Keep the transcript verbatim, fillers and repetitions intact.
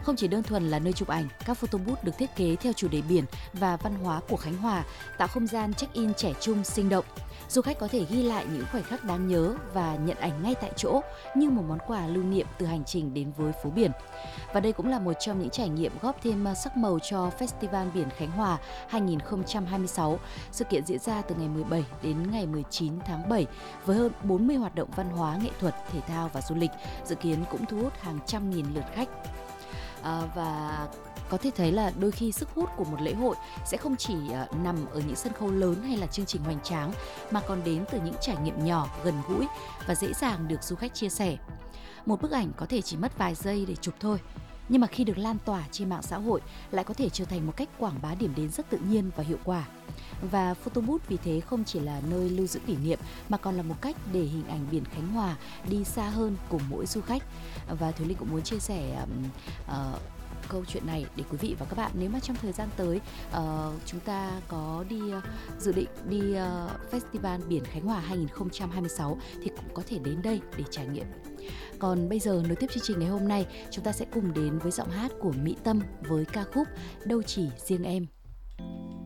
Không chỉ đơn thuần là nơi chụp ảnh, các photo booth được thiết kế theo chủ đề biển và văn hóa của Khánh Hòa, tạo không gian check-in trẻ trung sinh động. Du khách có thể ghi lại những khoảnh khắc đáng nhớ và nhận ảnh ngay tại chỗ như một món quà lưu niệm từ hành trình đến với phố biển. Và đây cũng là một trong những trải nghiệm góp thêm sắc màu cho Festival Biển Khánh Hòa hai không hai sáu. Sự kiện diễn ra từ ngày mười bảy đến ngày mười chín tháng bảy với hơn bốn mươi hoạt động văn hóa, nghệ thuật, thể thao và du lịch, dự kiến cũng thu hút hàng trăm nghìn lượt khách. À, và có thể thấy là đôi khi sức hút của một lễ hội sẽ không chỉ uh, nằm ở những sân khấu lớn hay là chương trình hoành tráng, mà còn đến từ những trải nghiệm nhỏ, gần gũi và dễ dàng được du khách chia sẻ. Một bức ảnh có thể chỉ mất vài giây để chụp thôi, nhưng mà khi được lan tỏa trên mạng xã hội lại có thể trở thành một cách quảng bá điểm đến rất tự nhiên và hiệu quả. Và photo booth vì thế không chỉ là nơi lưu giữ kỷ niệm mà còn là một cách để hình ảnh biển Khánh Hòa đi xa hơn cùng mỗi du khách. Và Thùy Linh cũng muốn chia sẻ um, uh, câu chuyện này để quý vị và các bạn, nếu mà trong thời gian tới uh, chúng ta có đi uh, dự định đi uh, Festival Biển Khánh Hòa hai không hai sáu thì cũng có thể đến đây để trải nghiệm. Còn bây giờ nối tiếp chương trình ngày hôm nay, chúng ta sẽ cùng đến với giọng hát của Mỹ Tâm với ca khúc Đâu Chỉ Riêng Em.